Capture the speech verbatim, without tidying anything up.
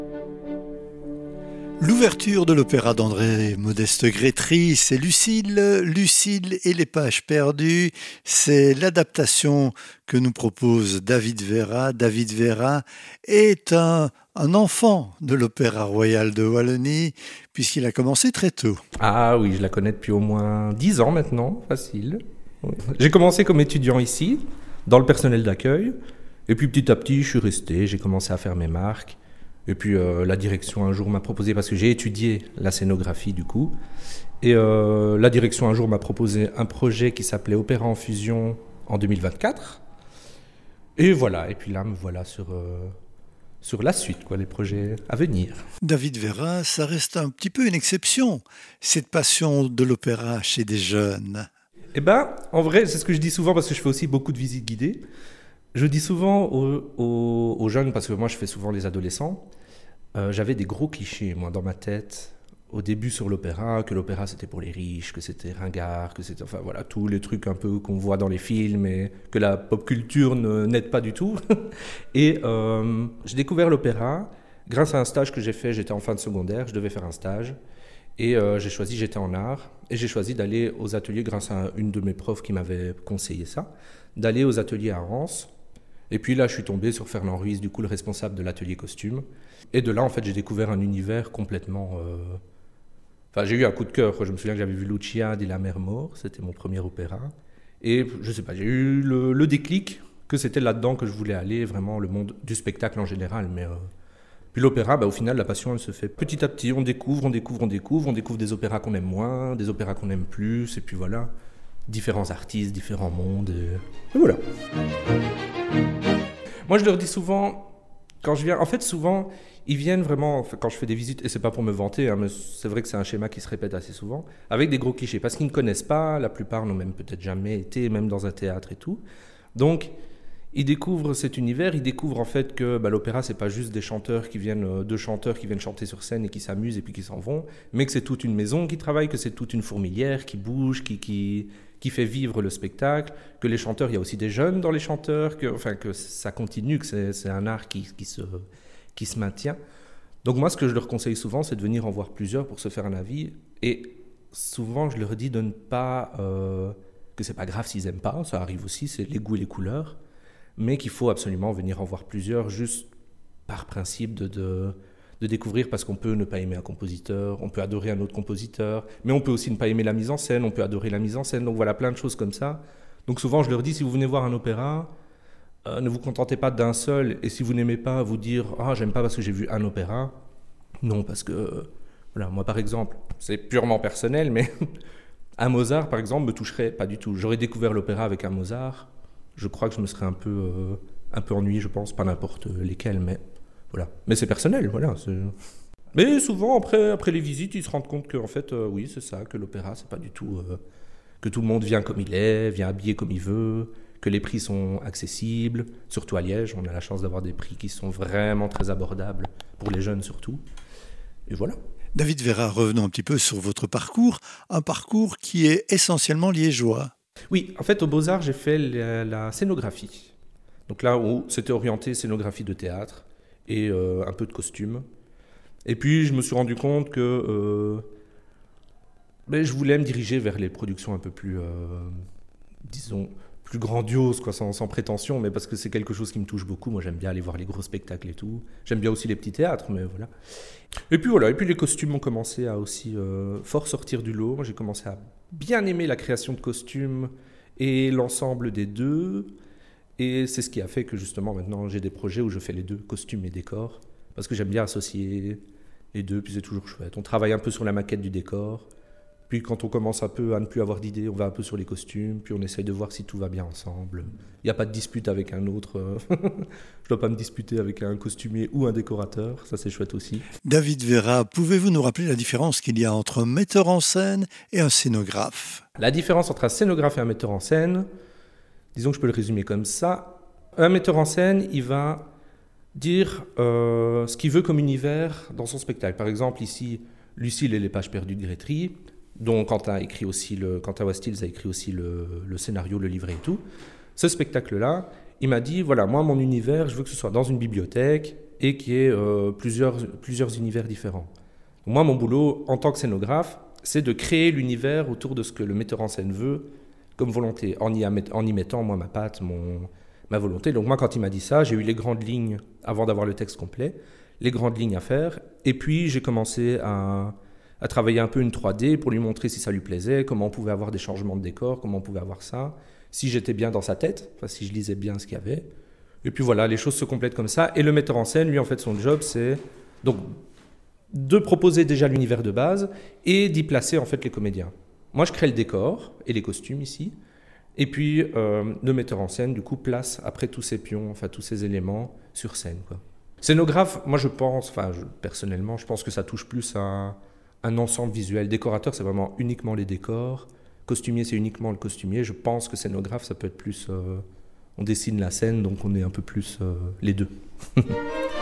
L'ouverture de l'opéra d'André Modeste Grétry, c'est Lucile, Lucile et les pages perdues. C'est l'adaptation que nous propose David Vera. David Vera est un, un enfant de l'Opéra Royal de Wallonie, puisqu'il a commencé très tôt. Ah oui, je la connais depuis au moins dix ans maintenant, facile. Oui. J'ai commencé comme étudiant ici, dans le personnel d'accueil. Et puis petit à petit, je suis resté, j'ai commencé à faire mes marques. Et puis euh, la direction un jour m'a proposé, parce que j'ai étudié la scénographie du coup, et euh, la direction un jour m'a proposé un projet qui s'appelait Opéra en fusion en deux mille vingt-quatre. Et voilà, et puis là me voilà sur, euh, sur la suite, quoi, les projets à venir. David Vera, ça reste un petit peu une exception, cette passion de l'opéra chez des jeunes. Eh ben, en vrai, c'est ce que je dis souvent, parce que je fais aussi beaucoup de visites guidées. Je dis souvent aux, aux, aux jeunes, parce que moi je fais souvent les adolescents, euh, j'avais des gros clichés moi dans ma tête au début sur l'opéra, que l'opéra c'était pour les riches, que c'était ringard, que c'était, enfin voilà, tous les trucs un peu qu'on voit dans les films et que la pop culture ne, n'aide pas du tout. Et euh, j'ai découvert l'opéra grâce à un stage que j'ai fait, j'étais en fin de secondaire, je devais faire un stage. Et euh, j'ai choisi, j'étais en art, et j'ai choisi d'aller aux ateliers grâce à une de mes profs qui m'avait conseillé ça, d'aller aux ateliers à Reims. Et puis là, je suis tombé sur Fernand Ruiz, du coup le responsable de l'atelier costume. Et de là, en fait, j'ai découvert un univers complètement... Euh... Enfin, j'ai eu un coup de cœur. Je me souviens que j'avais vu Lucia di La Mer Mort, c'était mon premier opéra. Et je sais pas, j'ai eu le, le déclic que c'était là-dedans que je voulais aller, vraiment le monde du spectacle en général. Mais euh... Puis l'opéra, bah, au final, la passion, elle se fait petit à petit. On découvre, on découvre, on découvre. On découvre des opéras qu'on aime moins, des opéras qu'on aime plus. Et puis voilà, différents artistes, différents mondes. Et, et voilà. Moi, je leur dis souvent, quand je viens, en fait, souvent, ils viennent vraiment, quand je fais des visites, et c'est pas pour me vanter, hein, mais c'est vrai que c'est un schéma qui se répète assez souvent, avec des gros clichés, parce qu'ils ne connaissent pas, la plupart n'ont même peut-être jamais été, même dans un théâtre et tout. Donc, ils découvrent cet univers, ils découvrent en fait que bah, l'opéra, c'est pas juste des chanteurs qui viennent, euh, deux chanteurs qui viennent chanter sur scène et qui s'amusent et puis qui s'en vont, mais que c'est toute une maison qui travaille, que c'est toute une fourmilière qui bouge, qui... qui qui fait vivre le spectacle, que les chanteurs, il y a aussi des jeunes dans les chanteurs, que, enfin, que ça continue, que c'est, c'est un art qui, qui, se, qui se maintient. Donc moi, ce que je leur conseille souvent, c'est de venir en voir plusieurs pour se faire un avis. Et souvent, je leur dis de ne pas... Euh, que c'est pas grave s'ils n'aiment pas, ça arrive aussi, c'est les goûts et les couleurs, mais qu'il faut absolument venir en voir plusieurs, juste par principe de... de de découvrir, parce qu'on peut ne pas aimer un compositeur, on peut adorer un autre compositeur, mais on peut aussi ne pas aimer la mise en scène, on peut adorer la mise en scène, donc voilà, plein de choses comme ça. Donc souvent, je leur dis, si vous venez voir un opéra, euh, ne vous contentez pas d'un seul, et si vous n'aimez pas, vous dire « Ah, j'aime pas parce que j'ai vu un opéra », non, parce que, euh, voilà, moi par exemple, c'est purement personnel, mais un Mozart, par exemple, me toucherait pas du tout. J'aurais découvert l'opéra avec un Mozart, je crois que je me serais un peu, euh, un peu ennuyé, je pense, pas n'importe lesquels, mais... Voilà. Mais c'est personnel, voilà. C'est... Mais souvent, après, après les visites, ils se rendent compte que, en fait, euh, oui, c'est ça, que l'opéra, c'est pas du tout... Euh, que tout le monde vient comme il est, vient habillé comme il veut, que les prix sont accessibles. Surtout à Liège, on a la chance d'avoir des prix qui sont vraiment très abordables, pour les jeunes surtout. Et voilà. David Vera, revenons un petit peu sur votre parcours, un parcours qui est essentiellement liégeois. Oui, en fait, aux Beaux-Arts, j'ai fait la, la scénographie. Donc là où c'était orienté scénographie de théâtre, et euh, un peu de costume. Et puis, je me suis rendu compte que euh, ben, je voulais me diriger vers les productions un peu plus, euh, disons, plus grandioses, quoi, sans, sans prétention, mais parce que c'est quelque chose qui me touche beaucoup. Moi, j'aime bien aller voir les gros spectacles et tout. J'aime bien aussi les petits théâtres, mais voilà. Et puis voilà, et puis les costumes ont commencé à aussi euh, fort sortir du lot. J'ai commencé à bien aimer la création de costumes et l'ensemble des deux. Et c'est ce qui a fait que justement maintenant j'ai des projets où je fais les deux, costumes et décors, parce que j'aime bien associer les deux, puis c'est toujours chouette. On travaille un peu sur la maquette du décor, puis quand on commence un peu à ne plus avoir d'idées, on va un peu sur les costumes, puis on essaye de voir si tout va bien ensemble. Il n'y a pas de dispute avec un autre, je ne dois pas me disputer avec un costumier ou un décorateur, ça c'est chouette aussi. David Vera, pouvez-vous nous rappeler la différence qu'il y a entre un metteur en scène et un scénographe ? La différence entre un scénographe et un metteur en scène, disons que je peux le résumer comme ça. Un metteur en scène, il va dire euh, ce qu'il veut comme univers dans son spectacle. Par exemple, ici, Lucile et les pages perdues de Grétry, dont Quentin, a écrit aussi le, Quentin Wastils a écrit aussi le, le scénario, le livret et tout. Ce spectacle-là, il m'a dit, voilà, moi, mon univers, je veux que ce soit dans une bibliothèque et qui ait euh, plusieurs, plusieurs univers différents. Moi, mon boulot en tant que scénographe, c'est de créer l'univers autour de ce que le metteur en scène veut comme volonté, en y, en y mettant moi ma patte, mon, ma volonté. Donc moi, quand il m'a dit ça, j'ai eu les grandes lignes, avant d'avoir le texte complet, les grandes lignes à faire, et puis j'ai commencé à, à travailler un peu une trois D pour lui montrer si ça lui plaisait, comment on pouvait avoir des changements de décor, comment on pouvait avoir ça, si j'étais bien dans sa tête, enfin si je lisais bien ce qu'il y avait. Et puis voilà, les choses se complètent comme ça. Et le metteur en scène, lui, en fait, son job, c'est donc de proposer déjà l'univers de base et d'y placer en fait les comédiens. Moi, je crée le décor et les costumes ici. Et puis, euh, le metteur en scène, du coup, place après tous ces pions, enfin tous ces éléments sur scène, quoi. Scénographe, moi, je pense, enfin, je, personnellement, je pense que ça touche plus à un ensemble visuel. Décorateur, c'est vraiment uniquement les décors. Costumier, c'est uniquement le costumier. Je pense que scénographe, ça peut être plus... Euh, on dessine la scène, donc on est un peu plus euh, les deux.